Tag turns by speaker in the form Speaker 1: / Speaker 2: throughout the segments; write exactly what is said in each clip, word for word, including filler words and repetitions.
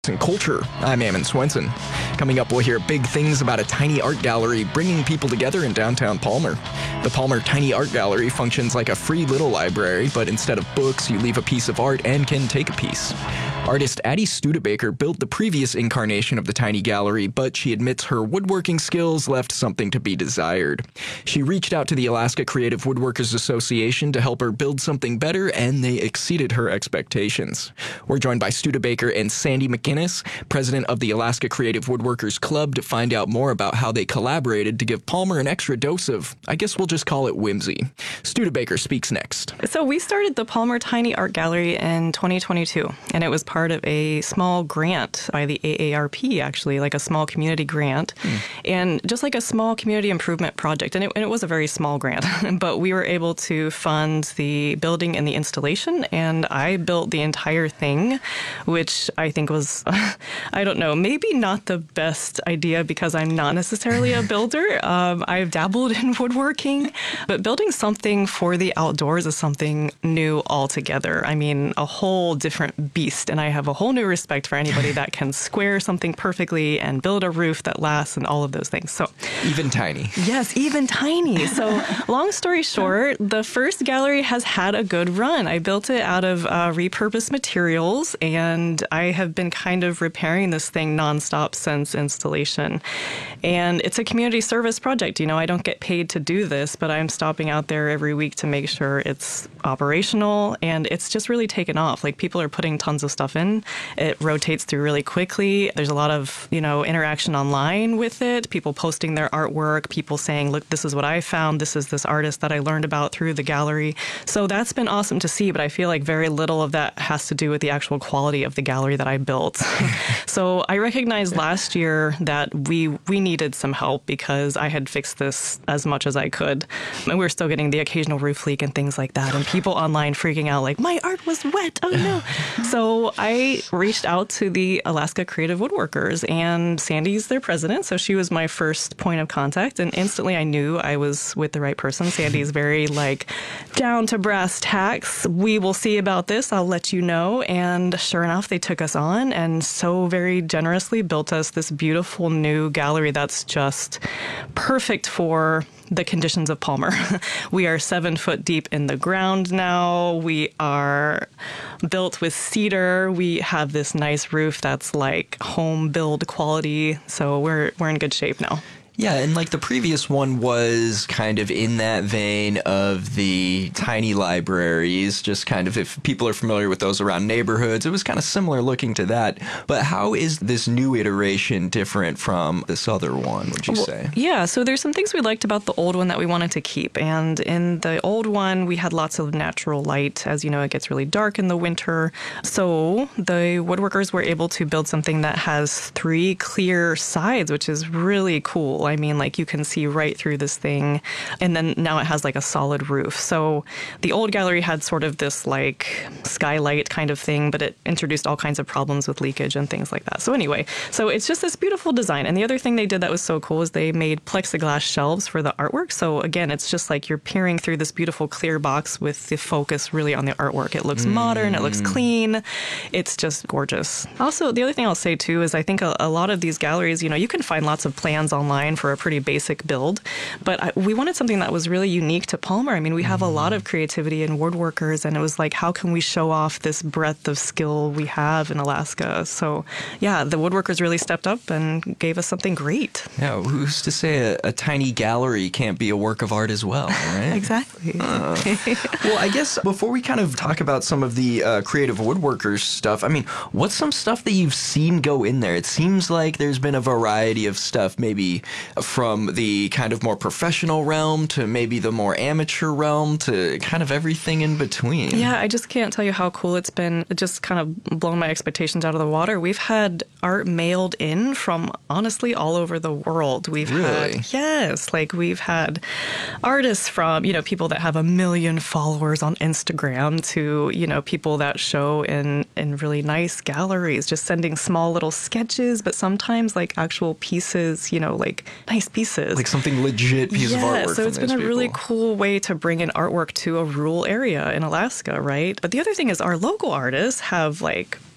Speaker 1: And culture. I'm Ammon Swenson. Coming up, we'll hear big things about a tiny art gallery bringing people together in downtown Palmer. The Palmer Tiny Art Gallery functions like a free little library, but instead of books, you leave a piece of art and can take a piece. Artist Addie Studebaker built the previous incarnation of the tiny gallery, but she admits her woodworking skills left something to be desired. She reached out to the Alaska Creative Woodworkers Association to help her build something better, and they exceeded her expectations. We're joined by Studebaker and Sandy McInnes, president of the Alaska Creative Woodworkers Club, to find out more about how they collaborated to give Palmer an extra dose of, I guess we'll just call it whimsy. Studebaker speaks next.
Speaker 2: So we started the Palmer Tiny Art Gallery in twenty twenty-two, and it was part of a small grant by the A A R P, actually, like a small community grant, mm. and just like a small community improvement project. And it, and it was a very small grant, but we were able to fund the building and the installation, and I built the entire thing, which I think was, I don't know, maybe not the best idea because I'm not necessarily a builder. Um, I've dabbled in woodworking, but building something for the outdoors is something new altogether. I mean, a whole different beast, and I have a whole new respect for anybody that can square something perfectly and build a roof that lasts and all of those things. So
Speaker 1: even tiny.
Speaker 2: Yes, even tiny. So long story short, the first gallery has had a good run. I built it out of uh, repurposed materials, and I have been kind of repairing this thing nonstop since installation. And it's a community service project. You know, I don't get paid to do this, but I'm stopping out there every week to make sure it's operational, and it's just really taken off. Like, people are putting tons of stuff in. It rotates through really quickly. There's a lot of, you know, interaction online with it, people posting their artwork, people saying, look, this is what I found. This is this artist that I learned about through the gallery. So that's been awesome to see, but I feel like very little of that has to do with the actual quality of the gallery that I built. So I recognized last year that we we needed some help because I had fixed this as much as I could. And we were still getting the occasional roof leak and things like that. And people online freaking out like, my art was wet. Oh, no. So I reached out to the Alaska Creative Woodworkers, and Sandy's their president. So she was my first point of contact. And instantly I knew I was with the right person. Sandy's very like down to brass tacks. We will see about this. I'll let you know. And sure enough, they took us on and so very generously built us this beautiful new gallery that's just perfect for the conditions of Palmer. We are seven foot deep in the ground now. We are built with cedar. We have this nice roof that's like home build quality. So we're we're in good shape now.
Speaker 1: Yeah, and like the previous one was kind of in that vein of the tiny libraries, just kind of, if people are familiar with those around neighborhoods, it was kind of similar looking to that. But how is this new iteration different from this other one, would you
Speaker 2: well,
Speaker 1: say?
Speaker 2: Yeah, so there's some things we liked about the old one that we wanted to keep. And in the old one, we had lots of natural light. As you know, it gets really dark in the winter. So the woodworkers were able to build something that has three clear sides, which is really cool. I mean, like, you can see right through this thing, and then now it has like a solid roof. So the old gallery had sort of this like skylight kind of thing, but it introduced all kinds of problems with leakage and things like that. So anyway, so it's just this beautiful design. And the other thing they did that was so cool is they made plexiglass shelves for the artwork. So again, it's just like you're peering through this beautiful clear box with the focus really on the artwork. It looks mm. modern, it looks clean, it's just gorgeous. Also, the other thing I'll say too is I think a, a lot of these galleries, you know, you can find lots of plans online for a pretty basic build, but I, we wanted something that was really unique to Palmer. I mean, we have mm. a lot of creativity in woodworkers, and it was like, how can we show off this breadth of skill we have in Alaska? So yeah, the woodworkers really stepped up and gave us something great.
Speaker 1: Yeah, who's to say a, a tiny gallery can't be a work of art as well, right?
Speaker 2: Exactly.
Speaker 1: Uh, well, I guess before we kind of talk about some of the uh, creative woodworkers stuff, I mean, what's some stuff that you've seen go in there? It seems like there's been a variety of stuff, maybe from the kind of more professional realm to maybe the more amateur realm to kind of everything in between.
Speaker 2: Yeah, I just can't tell you how cool it's been. It just kind of blown my expectations out of the water. We've had art mailed in from, honestly, all over the world. We've
Speaker 1: really?
Speaker 2: had, yes, like we've had artists from, you know, people that have a million followers on Instagram to, you know, people that show in, in really nice galleries, just sending small little sketches, but sometimes like actual pieces, you know, like nice pieces.
Speaker 1: Like something legit piece
Speaker 2: yeah,
Speaker 1: of artwork.
Speaker 2: So it's
Speaker 1: from
Speaker 2: been a
Speaker 1: people.
Speaker 2: really cool way to bring in artwork to a rural area in Alaska, right? But the other thing is our local artists have like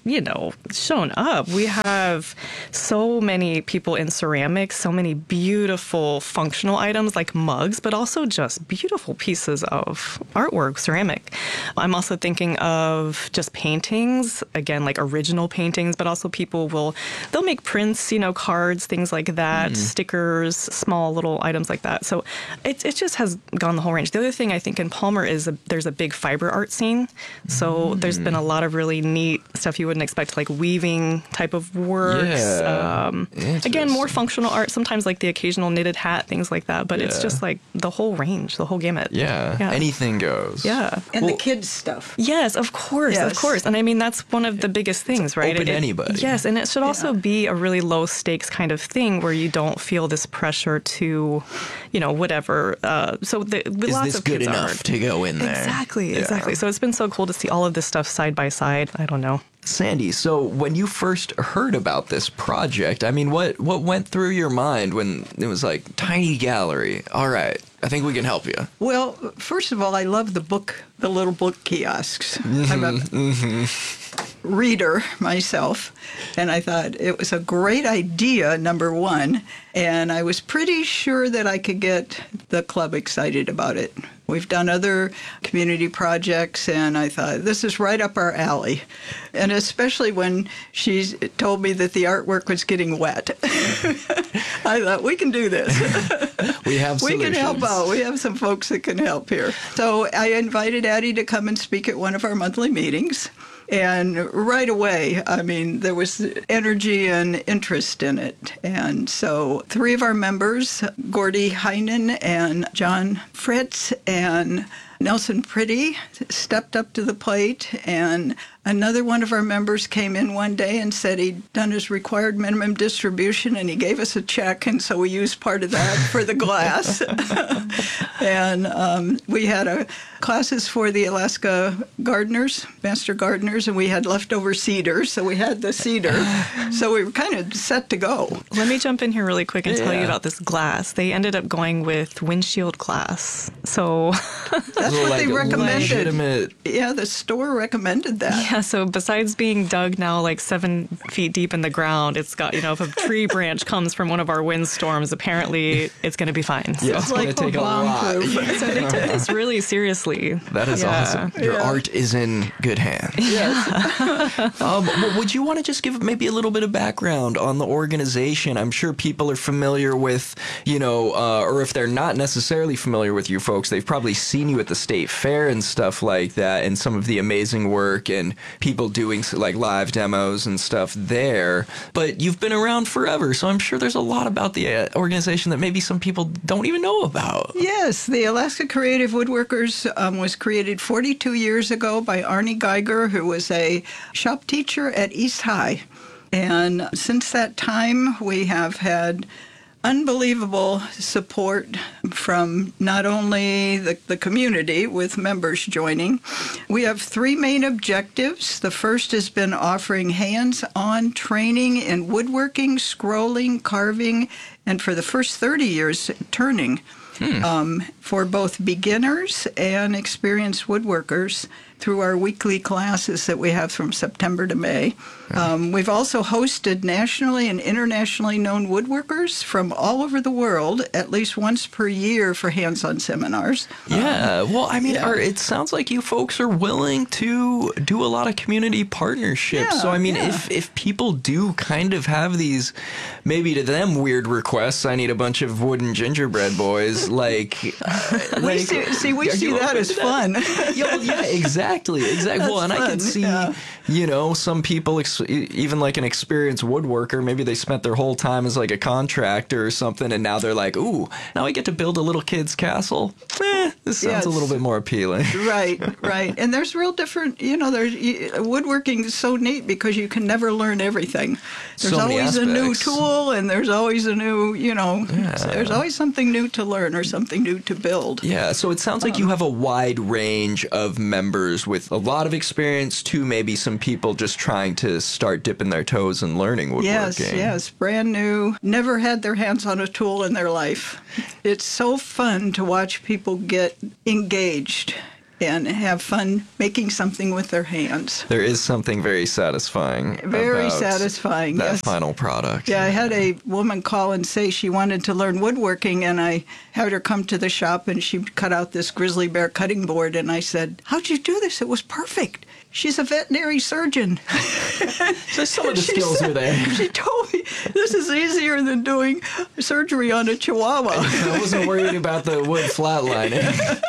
Speaker 2: you know, shown up. We have so many people in ceramics, so many beautiful functional items like mugs, but also just beautiful pieces of artwork, ceramic. I'm also thinking of just paintings, again, like original paintings, but also people will, they'll make prints, you know, cards, things like that, mm. stickers, small little items like that. So it, it just has gone the whole range. The other thing I think in Palmer is a, there's a big fiber art scene. So mm. there's been a lot of really neat stuff you wouldn't expect, like weaving type of works.
Speaker 1: Yeah.
Speaker 2: Um, again, more functional art, sometimes like the occasional knitted hat, things like that. But yeah. it's just like the whole range, the whole gamut.
Speaker 1: Yeah. yeah. Anything goes.
Speaker 2: Yeah.
Speaker 3: And
Speaker 1: well,
Speaker 3: the kids' stuff.
Speaker 2: Yes, of course,
Speaker 3: yes.
Speaker 2: of course. And I mean, that's one of the biggest things,
Speaker 1: it's
Speaker 2: right?
Speaker 1: Open
Speaker 2: it,
Speaker 1: to anybody.
Speaker 2: Yes, and it should also
Speaker 3: yeah.
Speaker 2: be a really low stakes kind of thing where you don't feel this pressure to, you know, whatever. Uh, so the, with
Speaker 1: Is
Speaker 2: lots
Speaker 1: this
Speaker 2: of
Speaker 1: good
Speaker 2: kids
Speaker 1: enough
Speaker 2: art.
Speaker 1: to go in there?
Speaker 2: Exactly,
Speaker 1: yeah.
Speaker 2: exactly. So it's been so cool to see all of this stuff side by side. I don't know.
Speaker 1: Sandy, so when you first heard about this project, I mean, what, what went through your mind when it was like, tiny gallery, all right, I think we can help you?
Speaker 3: Well, first of all, I love the book, the little book kiosks. Mm-hmm, I'm a mm-hmm. reader myself, and I thought it was a great idea, number one, and I was pretty sure that I could get the club excited about it. We've done other community projects, and I thought, this is right up our alley. And especially when she told me that the artwork was getting wet. I thought, we can do this.
Speaker 1: We have
Speaker 3: We
Speaker 1: solutions.
Speaker 3: can help out. We have some folks that can help here. So I invited Addie to come and speak at one of our monthly meetings. And right away, I mean, there was energy and interest in it. And so three of our members, Gordy Heinen and John Fritz and Nelson Pretty, stepped up to the plate, and another one of our members came in one day and said he'd done his required minimum distribution, and he gave us a check, and so we used part of that for the glass. And um, we had a, classes for the Alaska gardeners, master gardeners, and we had leftover cedar, so we had the cedar. So we were kind of set to go.
Speaker 2: Let me jump in here really quick and
Speaker 1: yeah.
Speaker 2: tell you about this glass. They ended up going with windshield glass. So
Speaker 3: that's what
Speaker 1: like
Speaker 3: they recommended.
Speaker 1: Legitimate.
Speaker 3: Yeah, the store recommended that.
Speaker 2: Yeah, so besides being dug now like seven feet deep in the ground, it's got, you know, if a tree branch comes from one of our windstorms, apparently it's going to be fine. So.
Speaker 1: Yeah, it's going to take a lot.
Speaker 2: So they took this really seriously.
Speaker 1: That is
Speaker 2: yeah.
Speaker 1: awesome. Your
Speaker 3: Yeah.
Speaker 1: art is in good hands.
Speaker 3: Yes.
Speaker 1: um, well, would you want to just give maybe a little bit of background on the organization? I'm sure people are familiar with, you know, uh, or if they're not necessarily familiar with you folks, they've probably seen you at the state fair and stuff like that, and some of the amazing work and people doing like live demos and stuff there. But you've been around forever, so I'm sure there's a lot about the uh, organization that maybe some people don't even know about.
Speaker 3: Yes, the Alaska Creative Woodworkers um, was created forty-two years ago by Arnie Geiger, who was a shop teacher at East High. And since that time, we have had unbelievable support from not only the, the community with members joining. We have three main objectives. The first has been offering hands-on training in woodworking, scrolling, carving, and for the first thirty years, turning. Hmm. Um, for both beginners and experienced woodworkers through our weekly classes that we have from September to May. Um, we've also hosted nationally and internationally known woodworkers from all over the world at least once per year for hands-on seminars.
Speaker 1: Yeah,
Speaker 3: um,
Speaker 1: well, I mean,
Speaker 3: yeah.
Speaker 1: are, it sounds like you folks are willing to do a lot of community partnerships.
Speaker 3: Yeah,
Speaker 1: so, I mean,
Speaker 3: yeah.
Speaker 1: if, if people do kind of have these, maybe to them, weird requests, I need a bunch of wooden gingerbread boys, like... Uh,
Speaker 3: we
Speaker 1: like
Speaker 3: see, see, we
Speaker 1: are
Speaker 3: see
Speaker 1: you
Speaker 3: that
Speaker 1: open
Speaker 3: as
Speaker 1: to
Speaker 3: fun.
Speaker 1: yeah, well, yeah, exactly, exactly.
Speaker 3: That's
Speaker 1: well, and
Speaker 3: fun,
Speaker 1: I can see,
Speaker 3: yeah.
Speaker 1: you know, some people, ex- even like an experienced woodworker, maybe they spent their whole time as like a contractor or something, and now they're like, ooh, now I get to build a little kid's castle. Eh, this sounds
Speaker 3: Yes.
Speaker 1: a little bit more appealing.
Speaker 3: Right, right. And there's real different, you know, there's woodworking is so neat because you can never learn everything. There's
Speaker 1: So many
Speaker 3: always a new
Speaker 1: aspects.
Speaker 3: tool, and there's always a new, you know,
Speaker 1: Yeah.
Speaker 3: there's always something new to learn or something new to build.
Speaker 1: Yeah, so it sounds like you have a wide range of members with a lot of experience to maybe some people just trying to start dipping their toes and learning woodworking.
Speaker 3: Yes, yes, brand new, never had their hands on a tool in their life. It's so fun to watch people get engaged and have fun making something with their hands.
Speaker 1: There is something very satisfying.
Speaker 3: Very
Speaker 1: about
Speaker 3: satisfying.
Speaker 1: That
Speaker 3: Yes.
Speaker 1: final product.
Speaker 3: Yeah, I had a woman call and say she wanted to learn woodworking, and I had her come to the shop, and she cut out this grizzly bear cutting board, and I said, "How'd you do this? It was perfect." She's a veterinary surgeon.
Speaker 1: So some of the
Speaker 3: She
Speaker 1: skills
Speaker 3: said-
Speaker 1: are there.
Speaker 3: She told me this is easier than doing surgery on a chihuahua.
Speaker 1: I wasn't worried about the wood flatlining.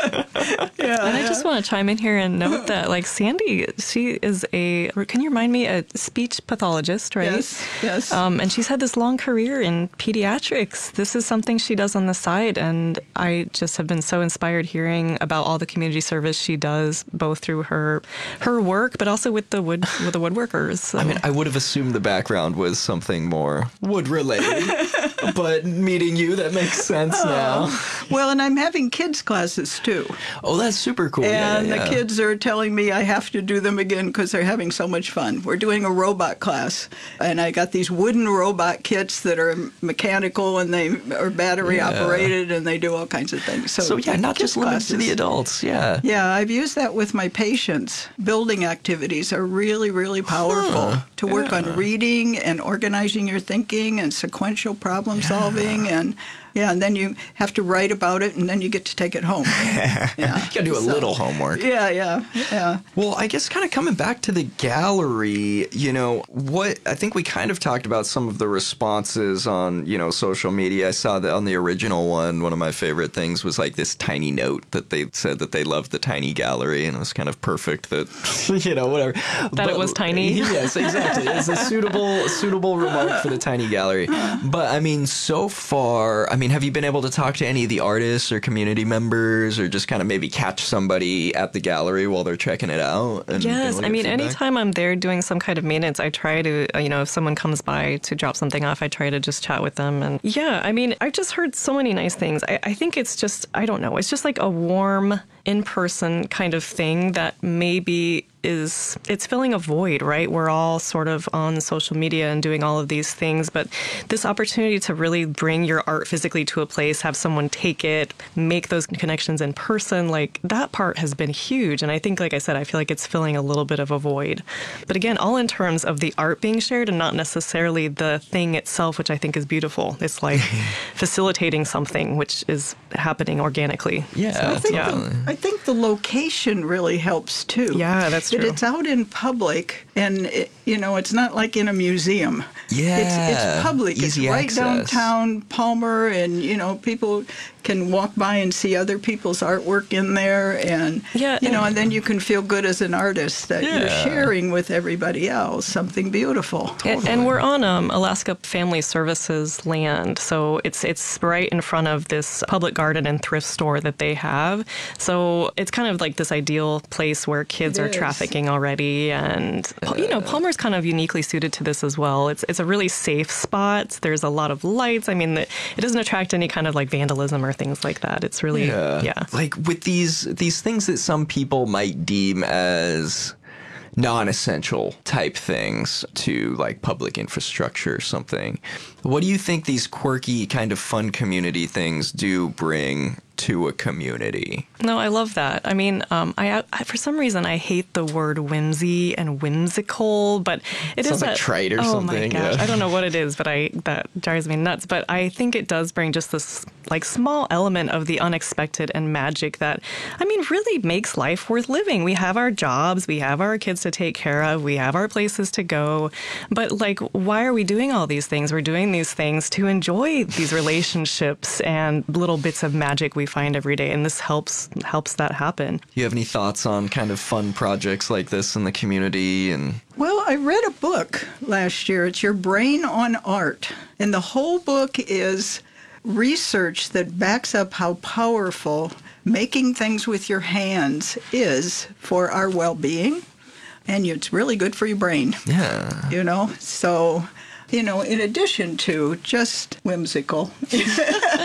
Speaker 3: Yeah,
Speaker 2: And I just want to chime in here and note that, like, Sandy, she is a, can you remind me, a speech pathologist, right?
Speaker 3: Yes, yes.
Speaker 2: Um, and she's had this long career in pediatrics. This is something she does on the side, and I just have been so inspired hearing about all the community service she does, both through her her work, but also with the wood with the woodworkers. So.
Speaker 1: I mean, I would have assumed the background was something more wood related, but meeting you, that makes sense now.
Speaker 3: Well, and I'm having kids classes too.
Speaker 1: Oh, that's super cool. Yeah,
Speaker 3: And
Speaker 1: yeah,
Speaker 3: the
Speaker 1: yeah.
Speaker 3: kids are telling me I have to do them again because they're having so much fun. We're doing a robot class, and I got these wooden robot kits that are mechanical and they are battery
Speaker 1: Yeah.
Speaker 3: operated, and they do all kinds of things. So,
Speaker 1: So yeah, not
Speaker 3: kids
Speaker 1: just limited to
Speaker 3: classes.
Speaker 1: the adults. Yeah.
Speaker 3: Yeah, I've used that with my patients. Building activities are really, really powerful
Speaker 1: Huh,
Speaker 3: to work
Speaker 1: yeah.
Speaker 3: on reading and organizing your thinking and sequential problem solving. And yeah, and then you have to write about it, and then you get to take it home. Yeah.
Speaker 1: You gotta do a
Speaker 3: So-
Speaker 1: little homework.
Speaker 3: Yeah, yeah, yeah.
Speaker 1: Well, I guess kind of coming back to the gallery, you know, what I think we kind of talked about some of the responses on, you know, social media. I saw that on the original one, one of my favorite things was like this tiny note that they said that they loved the tiny gallery, and it was kind of perfect that, you know, whatever.
Speaker 2: That it was tiny?
Speaker 1: Yes, exactly. It's a suitable, suitable remark for the tiny gallery. But I mean, so far, I mean, have you been able to talk to any of the artists or community members, or just kind of maybe catch somebody at the gallery while they're checking it out? And
Speaker 2: Yes,
Speaker 1: look
Speaker 2: I
Speaker 1: at
Speaker 2: mean,
Speaker 1: feedback?
Speaker 2: anytime I'm there doing some kind of maintenance, I try to, uh, you know, if someone comes by to drop something off, I try to just chat with them. And yeah, I mean, I've just heard so many nice things. I, I think it's just, I don't know, it's just like a warm, in-person kind of thing that maybe is, it's filling a void, right? We're all sort of on social media and doing all of these things, but this opportunity to really bring your art physically to a place, have someone take it, make those connections in person, like that part has been huge. And I think, like I said, I feel like it's filling a little bit of a void. But again, all in terms of the art being shared and not necessarily the thing itself, which I think is beautiful. It's like facilitating something which is happening organically.
Speaker 1: Yeah,
Speaker 3: I think,
Speaker 2: yeah.
Speaker 3: the, I think the location really helps too.
Speaker 2: Yeah, that's
Speaker 3: That
Speaker 2: true.
Speaker 3: it's out in public, and it, you know, it's not like in a museum.
Speaker 1: Yeah,
Speaker 3: it's, it's public.
Speaker 1: easy
Speaker 3: it's right
Speaker 1: access.
Speaker 3: downtown Palmer, and you know, people can walk by and see other people's artwork in there, and
Speaker 2: Yeah,
Speaker 3: you know,
Speaker 2: and-
Speaker 3: and then you can feel good as an artist that you're
Speaker 1: Yeah.
Speaker 3: sharing with everybody else something beautiful.
Speaker 2: And, and we're on um, Alaska Family Services land, so it's it's right in front of this public garden and thrift store that they have. So it's kind of like this ideal place where kids
Speaker 3: It
Speaker 2: are
Speaker 3: is.
Speaker 2: trafficking already, and you know, Palmer's kind of uniquely suited to this as well. It's it's a really safe spot. There's a lot of lights. I mean, it it doesn't attract any kind of like vandalism or things like that. It's really yeah.
Speaker 1: Like with these these things that some people might deem as non-essential type things to like public infrastructure or something. What do you think these quirky kind of fun community things do bring to a community?
Speaker 2: No, I love that. I mean, um, I, I for some reason I hate the word whimsy and whimsical, but it is
Speaker 1: Sounds like
Speaker 2: that,
Speaker 1: trite or
Speaker 2: oh
Speaker 1: something,
Speaker 2: my gosh,
Speaker 1: yeah.
Speaker 2: I don't know what it is, but I that drives me nuts. But I think it does bring just this like small element of the unexpected and magic that, I mean, really makes life worth living. We have our jobs, we have our kids to take care of, we have our places to go, but like, why are we doing all these things? We're doing these things to enjoy these relationships and little bits of magic we find every day, and this helps helps that happen.
Speaker 1: Do you have any thoughts on kind of fun projects like this in the community? And
Speaker 3: Well, I read a book last year. It's Your Brain on Art. And the whole book is research that backs up how powerful making things with your hands is for our well-being. And it's really good for your brain,
Speaker 1: yeah,
Speaker 3: you know? So you know, in addition to just whimsical piece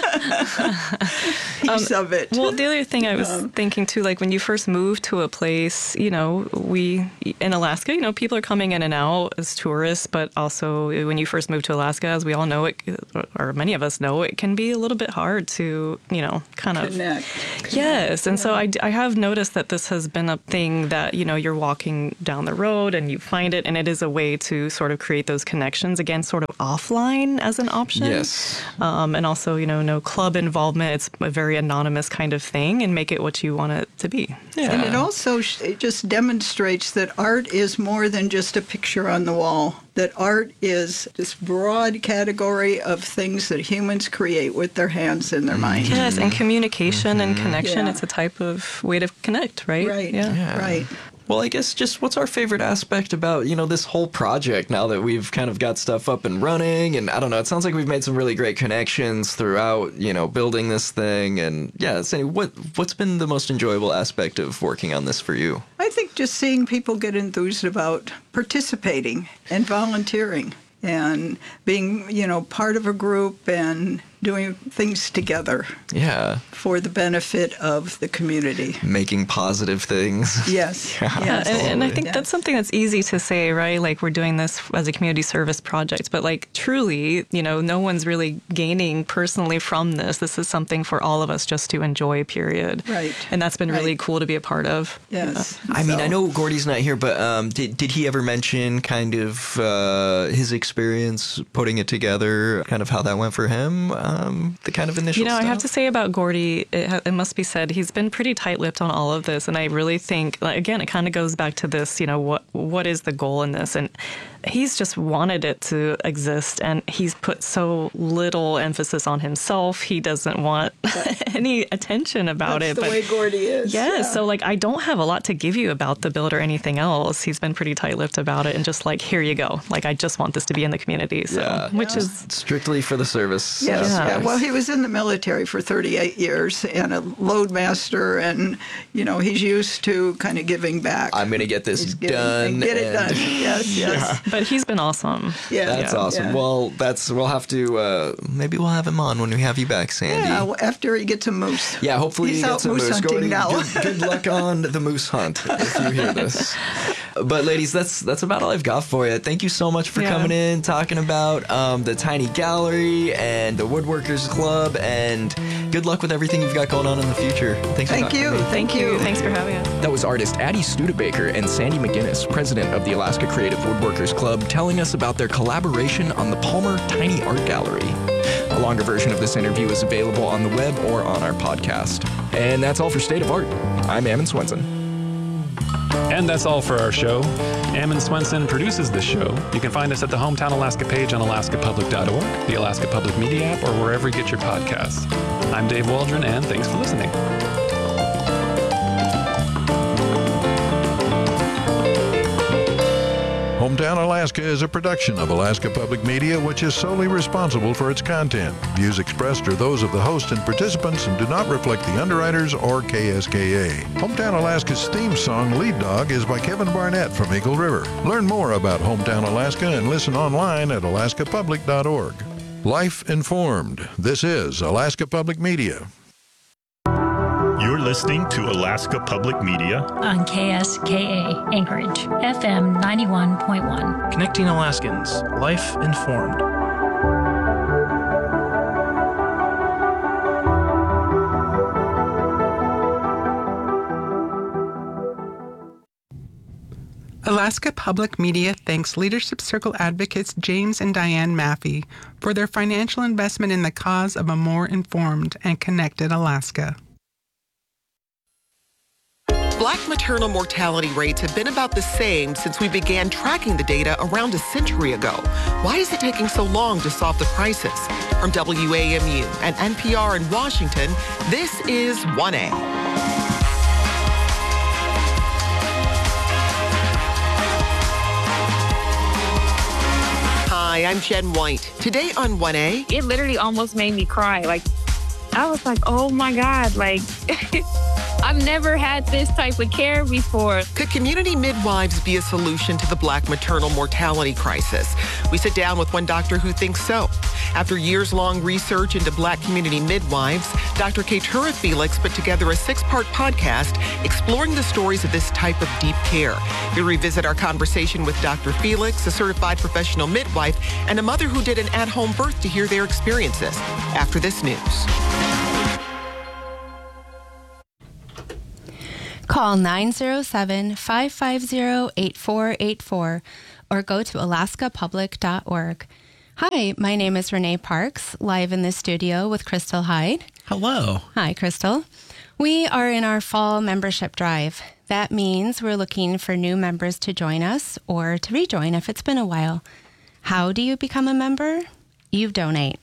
Speaker 3: um, of it.
Speaker 2: Well, the other thing I was um, thinking too, like when you first move to a place, you know, we in Alaska, you know, people are coming in and out as tourists, but also when you first move to Alaska, as we all know, it, or many of us know, it can be a little bit hard to, you know, kind of
Speaker 3: connect.
Speaker 2: Yes, and
Speaker 3: yeah.
Speaker 2: so I, I have noticed that this has been a thing that, you know, you're walking down the road and you find it, and it is a way to sort of create those connections again, sort of offline as an option.
Speaker 1: Yes.
Speaker 2: Um, and also, you know, no club involvement. It's a very anonymous kind of thing, and make it what you want it to be.
Speaker 1: Yeah.
Speaker 3: And it also it just demonstrates that art is more than just a picture on the wall. That art is this broad category of things that humans create with their hands and their mind.
Speaker 2: Yes, and communication
Speaker 1: mm-hmm.
Speaker 2: and connection.
Speaker 3: Yeah.
Speaker 2: It's a type of way to connect, right?
Speaker 3: Right,
Speaker 2: Yeah.
Speaker 1: Yeah.
Speaker 3: right.
Speaker 1: Well, I guess just what's our favorite aspect about, you know, this whole project now that we've kind of got stuff up and running? And I don't know, it sounds like we've made some really great connections throughout, you know, building this thing. And yeah, Sandy, what, what's been the most enjoyable aspect of working on this for you?
Speaker 3: I think just seeing people get enthused about participating and volunteering and being, you know, part of a group and doing things together.
Speaker 1: Yeah.
Speaker 3: For the benefit of the community.
Speaker 1: Making positive things.
Speaker 3: Yes.
Speaker 1: Yeah,
Speaker 3: yes.
Speaker 2: And, and I think
Speaker 3: Yes.
Speaker 2: that's something that's easy to say, right? Like we're doing this as a community service project, but like truly, you know, no one's really gaining personally from this. This is something for all of us just to enjoy, period.
Speaker 3: Right.
Speaker 2: And that's been really
Speaker 3: Right.
Speaker 2: cool to be a part of.
Speaker 3: Yes.
Speaker 1: I mean,
Speaker 3: So-
Speaker 1: I know Gordy's not here, but um, did did he ever mention kind of uh, his experience putting it together, kind of how that went for him, um, the kind of initial
Speaker 2: You know,
Speaker 1: stuff?
Speaker 2: I have to say about Gordy, it, ha- it must be said, he's been pretty tight-lipped on all of this, and I really think, like, again, it kind of goes back to this, you know, what what is the goal in this? And he's just wanted it to exist, and he's put so little emphasis on himself. He doesn't want any attention about
Speaker 3: That's
Speaker 2: it.
Speaker 3: the
Speaker 2: but
Speaker 3: way Gordy is.
Speaker 2: Yes,
Speaker 3: Yeah.
Speaker 2: so like I don't have a lot to give you about the build or anything else. He's been pretty tight-lipped about it, and just like, here you go. Like I just want this to be in the community. So,
Speaker 1: Yeah.
Speaker 2: which
Speaker 3: Yeah.
Speaker 2: is
Speaker 1: Strictly for the service.
Speaker 3: Yes.
Speaker 2: Yeah.
Speaker 3: Yeah. Well, he was in the military for thirty-eight years and a loadmaster, and you know he's used to kind of giving back.
Speaker 1: I'm going to get this
Speaker 3: He's giving-
Speaker 1: done.
Speaker 3: and get it
Speaker 1: and-
Speaker 3: done. Yes. Yes.
Speaker 2: but he's been awesome.
Speaker 3: Yeah.
Speaker 1: That's
Speaker 3: yeah,
Speaker 1: awesome.
Speaker 3: yeah.
Speaker 1: Well, that's we'll have to uh, maybe we'll have him on when we have you back, Sandy.
Speaker 3: Yeah, well, after he gets a moose.
Speaker 1: Yeah, hopefully
Speaker 3: He's
Speaker 1: you
Speaker 3: out
Speaker 1: get some
Speaker 3: moose
Speaker 1: moose.
Speaker 3: hunting
Speaker 1: Gordy,
Speaker 3: now.
Speaker 1: Good, good luck on the moose hunt if you hear this. But ladies, that's that's about all I've got for you. Thank you so much for
Speaker 2: Yeah.
Speaker 1: coming in, talking about um, the Tiny Gallery and the Woodworkers Club, and good luck with everything you've got going on in the future. Thanks for
Speaker 3: Thank
Speaker 1: talking
Speaker 3: you.
Speaker 1: to me.
Speaker 2: Thank you. Thanks for having us.
Speaker 1: That was artist Addie Studebaker and Sandy McGinnis, president of the Alaska Creative Woodworkers Club, telling us about their collaboration on the Palmer Tiny Art Gallery. A longer version of this interview is available on the web or on our podcast. And that's all for State of Art. I'm Ammon Swenson.
Speaker 4: And that's all for our show. Ammon Swenson produces this show. You can find us at the Hometown Alaska page on alaska public dot org, the Alaska Public Media app, or wherever you get your podcasts. I'm Dave Waldron, and thanks for listening.
Speaker 5: Hometown Alaska is a production of Alaska Public Media, which is solely responsible for its content. Views expressed are those of the host and participants and do not reflect the underwriters or K S K A. Hometown Alaska's theme song, Lead Dog, is by Kevin Barnett from Eagle River. Learn more about Hometown Alaska and listen online at alaska public dot org. Life Informed. This is Alaska Public Media.
Speaker 6: You're listening to Alaska Public Media
Speaker 7: on K S K A Anchorage, F M ninety-one point one.
Speaker 8: Connecting Alaskans, Life Informed.
Speaker 9: Alaska Public Media thanks Leadership Circle advocates James and Diane Maffey for their financial investment in the cause of a more informed and connected Alaska.
Speaker 10: Black maternal mortality rates have been about the same since we began tracking the data around a century ago. Why is it taking so long to solve the crisis? From W A M U and N P R in Washington, this is one A. Hi, I'm Jen White. Today on one A.
Speaker 11: It literally almost made me cry. Like, I was like, oh my God, like, I I've never had this type of care before.
Speaker 10: Could community midwives be a solution to the Black maternal mortality crisis? We sit down with one doctor who thinks so. After years-long research into Black community midwives, Doctor Keturah Felix put together a six-part podcast exploring the stories of this type of deep care. We'll revisit our conversation with Doctor Felix, a certified professional midwife, and a mother who did an at-home birth to hear their experiences. After this news.
Speaker 12: Call nine zero seven, five five zero, eight four eight four or go to alaska public dot org. Hi, my name is Renee Parks, live in the studio with Crystal Hyde.
Speaker 13: Hello.
Speaker 12: Hi, Crystal. We are in our fall membership drive. That means we're looking for new members to join us or to rejoin if it's been a while. How do you become a member? You donate.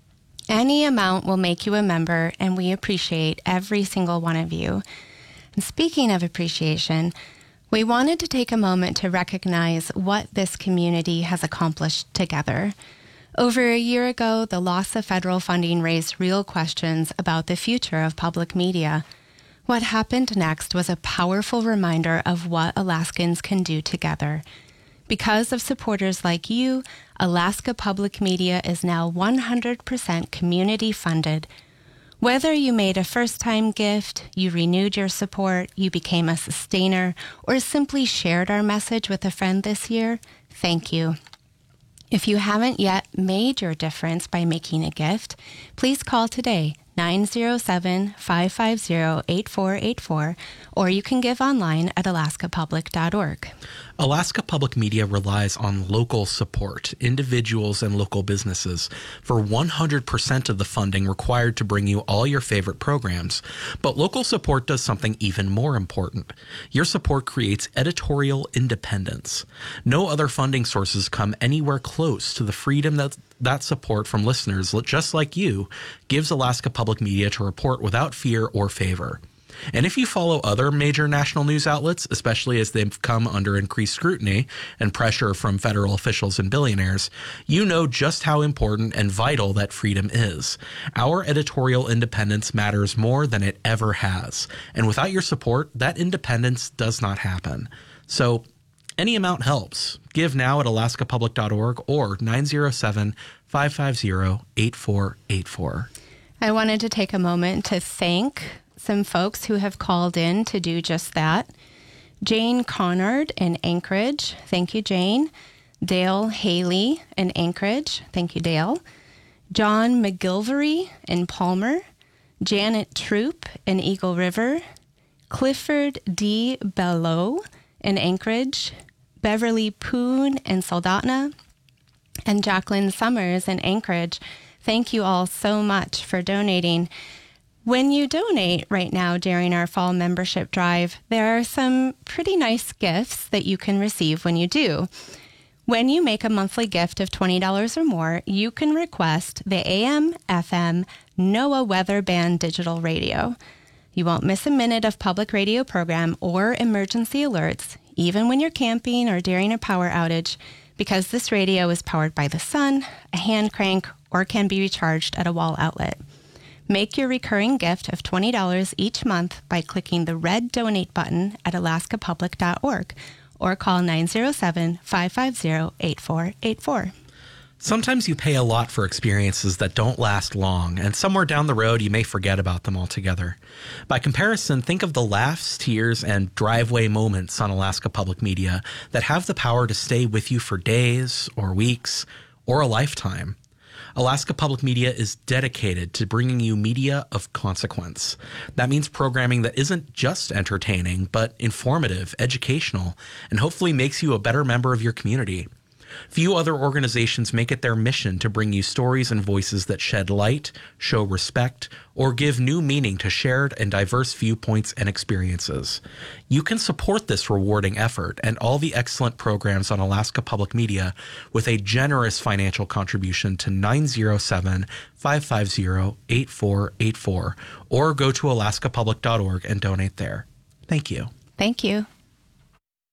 Speaker 12: Any amount will make you a member, and we appreciate every single one of you. And speaking of appreciation, we wanted to take a moment to recognize what this community has accomplished together. Over a year ago, the loss of federal funding raised real questions about the future of public media. What happened next was a powerful reminder of what Alaskans can do together. Because of supporters like you, Alaska Public Media is now one hundred percent community funded. Whether you made a first-time gift, you renewed your support, you became a sustainer, or simply shared our message with a friend this year, thank you. If you haven't yet made your difference by making a gift, please call today, nine zero seven, five five zero, eight four eight four, or you can give online at alaska public dot org.
Speaker 13: Alaska Public Media relies on local support, individuals and local businesses, for one hundred percent of the funding required to bring you all your favorite programs. But local support does something even more important. Your support creates editorial independence. No other funding sources come anywhere close to the freedom that that support from listeners just like you gives Alaska Public Media to report without fear or favor. And if you follow other major national news outlets, especially as they've come under increased scrutiny and pressure from federal officials and billionaires, you know just how important and vital that freedom is. Our editorial independence matters more than it ever has. And without your support, that independence does not happen. So any amount helps. Give now at alaska public dot org or nine zero seven, five five zero, eight four eight four.
Speaker 12: I wanted to take a moment to thank some folks who have called in to do just that. Jane Conard in Anchorage. Thank you, Jane. Dale Haley in Anchorage. Thank you, Dale. John McGilvery in Palmer. Janet Troop in Eagle River. Clifford D. Bellow in Anchorage. Beverly Poon in Soldotna. And Jacqueline Summers in Anchorage. Thank you all so much for donating. When you donate right now during our fall membership drive, there are some pretty nice gifts that you can receive when you do. When you make a monthly gift of twenty dollars or more, you can request the A M F M NOAA Weather Band digital radio. You won't miss a minute of public radio program or emergency alerts, even when you're camping or during a power outage, because this radio is powered by the sun, a hand crank, or can be recharged at a wall outlet. Make your recurring gift of twenty dollars each month by clicking the red donate button at alaska public dot org or call nine zero seven, five five zero, eight four eight four.
Speaker 13: Sometimes you pay a lot for experiences that don't last long, and somewhere down the road you may forget about them altogether. By comparison, think of the laughs, tears, and driveway moments on Alaska Public Media that have the power to stay with you for days or weeks or a lifetime. Alaska Public Media is dedicated to bringing you media of consequence. That means programming that isn't just entertaining, but informative, educational, and hopefully makes you a better member of your community. Few other organizations make it their mission to bring you stories and voices that shed light, show respect, or give new meaning to shared and diverse viewpoints and experiences. You can support this rewarding effort and all the excellent programs on Alaska Public Media with a generous financial contribution to nine zero seven, five five zero, eight four eight four or go to alaska public dot org and donate there. Thank you.
Speaker 12: Thank you.